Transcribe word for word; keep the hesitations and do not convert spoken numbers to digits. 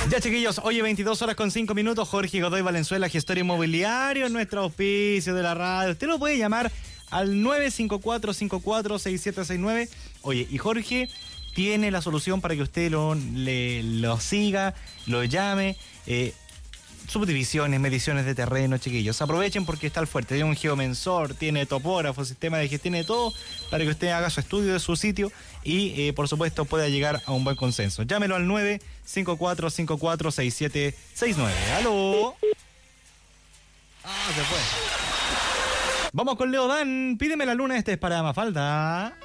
Ya, chiquillos, oye, veintidós horas con cinco minutos. Jorge Godoy Valenzuela, gestor inmobiliario, en nuestro auspicio de la radio. Usted lo puede llamar al nueve cinco cuatro, cinco cuatro seis siete seis nueve. Oye, y Jorge tiene la solución para que usted lo, le, lo siga, lo llame. Eh, subdivisiones, mediciones de terreno, chiquillos. Aprovechen porque está al fuerte. Tiene un geomensor, tiene topógrafo, sistema de gestión, tiene todo para que usted haga su estudio de su sitio y, eh, por supuesto, pueda llegar a un buen consenso. Llámelo al nueve cinco cuatro, cinco cuatro seis siete seis nueve. ¡Aló! Ah, se fue. Vamos con Leo Dan. Pídeme la luna, este es para Mafalda.